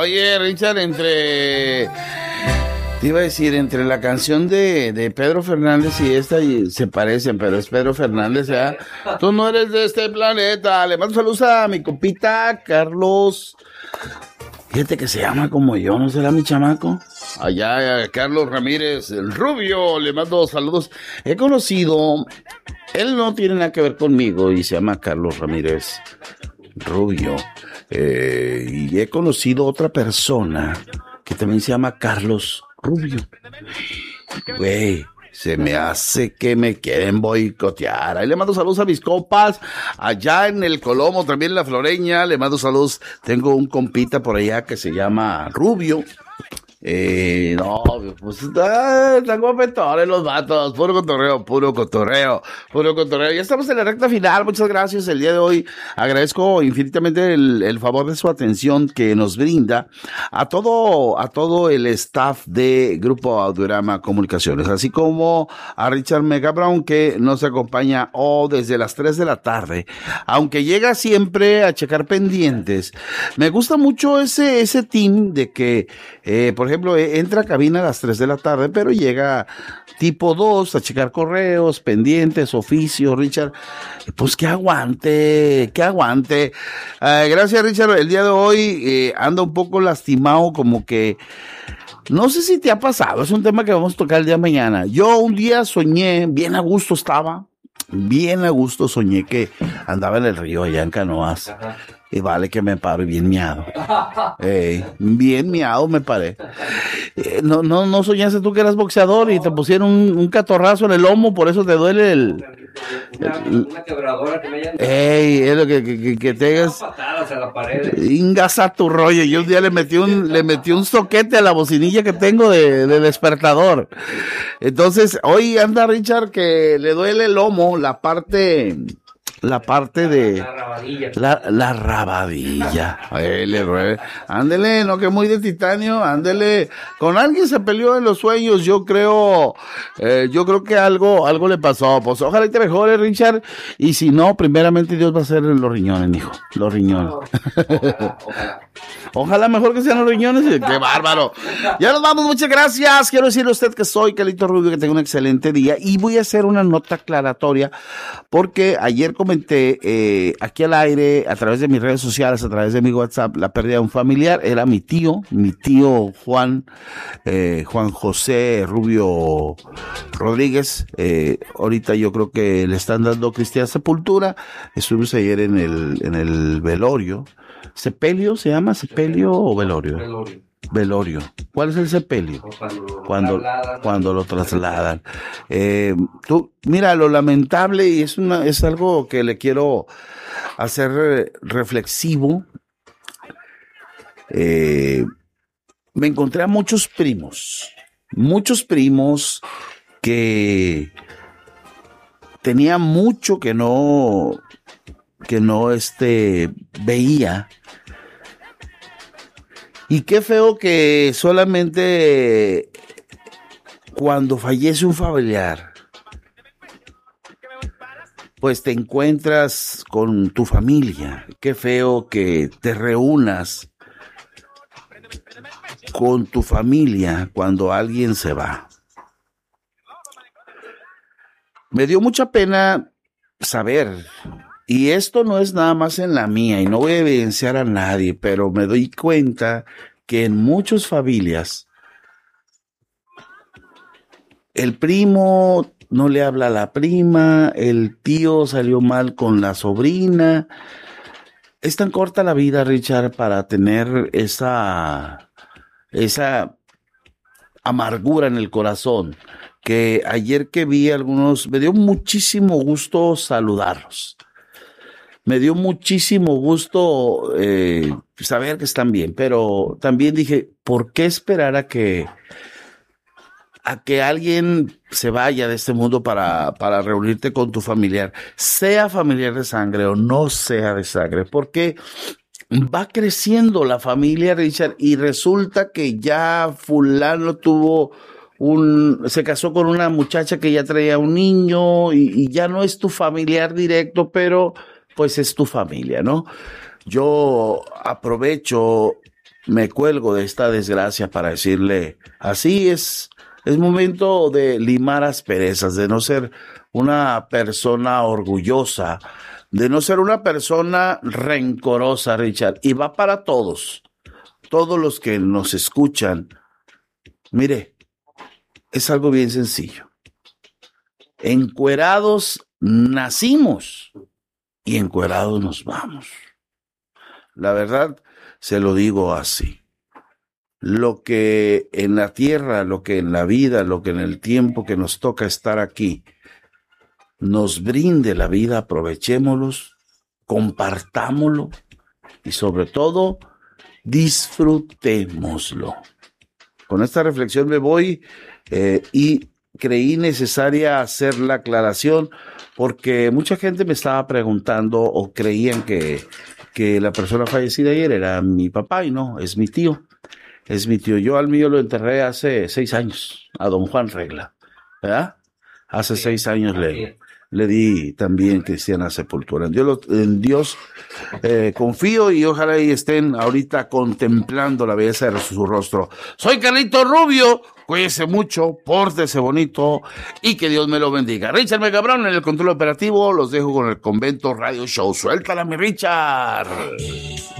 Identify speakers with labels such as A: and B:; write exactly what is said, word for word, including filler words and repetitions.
A: Oye, Richard, entre... Te iba a decir, entre la canción de, de Pedro Fernández y esta y se parecen, pero es Pedro Fernández, ¿ya? Tú no eres de este planeta. Le mando saludos a mi compita Carlos. Fíjate que se llama como yo, ¿no será mi chamaco? Allá, Carlos Ramírez, el rubio, le mando saludos. He conocido, él no tiene nada que ver conmigo y se llama Carlos Ramírez Rubio. Eh, y he conocido otra persona que también se llama Carlos Rubio. Güey, se me hace que me quieren boicotear. Ahí le mando saludos a mis compas, allá en el Colomo, también en la Floreña, le mando saludos. Tengo un compita por allá que se llama Rubio. Eh, no, pues ah, están guapetones los vatos, puro cotorreo, puro cotorreo, puro cotorreo. Ya estamos en la recta final, muchas gracias. El día de hoy agradezco infinitamente el, el favor de su atención que nos brinda a todo, a todo el staff de Grupo Audiorama Comunicaciones, así como a Richard Mega Brown, que nos acompaña oh, desde las tres de la tarde, aunque llega siempre a checar pendientes. Me gusta mucho ese, ese team de que, eh, por ejemplo, entra a cabina a las tres de la tarde, pero llega tipo dos a checar correos, pendientes, oficios, Richard. Pues que aguante, que aguante. Uh, gracias, Richard. El día de hoy eh, anda un poco lastimado, como que no sé si te ha pasado, es un tema que vamos a tocar el día de mañana. Yo un día soñé, bien a gusto estaba, bien a gusto soñé que andaba en el río allá en canoas. Ajá. Y vale que me paro bien miado. Ey, bien miado me paré. Eh, no, no, no soñaste tú que eras boxeador y te pusieron un, un catorrazo en el lomo, por eso te duele el...
B: Una, una quebradora que me hayan...
A: Ey, es lo que, que, que, que tengas...
B: patadas a la pared.
A: Ingasa tu rollo. Yo un día le metí un, le metí un soquete a la bocinilla que tengo de, de despertador. Entonces, hoy anda Richard que le duele el lomo, la parte... La parte de...
B: La rabadilla.
A: La, la rabadilla. Ándele, no que muy de titanio, ándele. Con alguien se peleó en los sueños, yo creo, eh, yo creo que algo, algo le pasó. Pues ojalá y te mejores, Richard. Y si no, primeramente Dios va a hacer los riñones, hijo. Los riñones.
B: Ojalá, ojalá.
A: Ojalá mejor que sean los riñones. ¡Qué bárbaro! Ya nos vamos, muchas gracias. Quiero decirle a usted que soy Carlito Rubio, que tenga un excelente día. Y voy a hacer una nota aclaratoria, porque ayer comenté eh, aquí al aire, a través de mis redes sociales, a través de mi WhatsApp, la pérdida de un familiar. Era mi tío, mi tío Juan, eh, Juan José Rubio Rodríguez. Eh, ahorita yo creo que le están dando cristiana sepultura. Estuvimos ayer en el, en el velorio. ¿Sepelio se llama? ¿Sepelio o velorio?
B: Velorio.
A: Velorio. ¿Cuál es el sepelio?
B: Cuando,
A: Cuando,
B: trasladan.
A: cuando lo trasladan. Eh, tú, mira, lo lamentable, y es una, es algo que le quiero hacer reflexivo. Eh, me encontré a muchos primos, muchos primos que tenía mucho que no, que no este, veía. Y qué feo que solamente cuando fallece un familiar, pues te encuentras con tu familia. Qué feo que te reúnas con tu familia cuando alguien se va. Me dio mucha pena saber, y esto no es nada más en la mía, y no voy a evidenciar a nadie, pero me doy cuenta que en muchas familias el primo no le habla a la prima, el tío salió mal con la sobrina. Es tan corta la vida, Richard, para tener esa, esa amargura en el corazón, que ayer que vi algunos, me dio muchísimo gusto saludarlos. Me dio muchísimo gusto eh, saber que están bien, pero también dije, ¿por qué esperar a que a que alguien se vaya de este mundo para, para reunirte con tu familiar, sea familiar de sangre o no sea de sangre? Porque va creciendo la familia, Richard, y resulta que ya fulano tuvo un, se casó con una muchacha que ya traía un niño y, y ya no es tu familiar directo, pero pues es tu familia, ¿no? Yo aprovecho me cuelgo de esta desgracia para decirle, así es, es momento de limar asperezas, de no ser una persona orgullosa, de no ser una persona rencorosa, Richard, y va para todos, todos los que nos escuchan. Mire, es algo bien sencillo. Encuerados nacimos y encuerados nos vamos. La verdad, se lo digo así. Lo que en la tierra, lo que en la vida, lo que en el tiempo que nos toca estar aquí, nos brinde la vida, aprovechémoslos, compartámoslo y sobre todo, disfrutémoslo. Con esta reflexión me voy eh, y creí necesaria hacer la aclaración porque mucha gente me estaba preguntando o creían que, que la persona fallecida ayer era mi papá y no, es mi tío. Es mi tío. Yo al mío lo enterré hace seis años, a don Juan Regla, ¿verdad? Hace sí, seis años le, le di también cristiana sepultura. En Dios, en Dios eh, confío y ojalá y estén ahorita contemplando la belleza de su rostro. Soy Carlito Rubio, cuídese mucho, pórtese bonito y que Dios me lo bendiga. Richard Megabrón en el control operativo, los dejo con el Convento Radio Show. Suéltala, mi Richard.